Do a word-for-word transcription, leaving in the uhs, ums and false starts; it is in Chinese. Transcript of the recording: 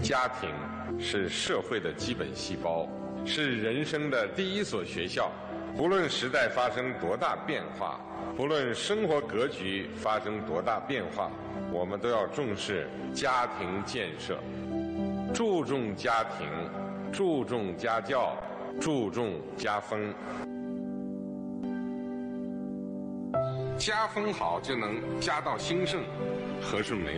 家庭是社会的基本细胞，是人生的第一所学校。不论时代发生多大变化，不论生活格局发生多大变化，我们都要重视家庭建设，注重家庭，注重家教，注重家风。家风好，就能家道兴盛，和顺美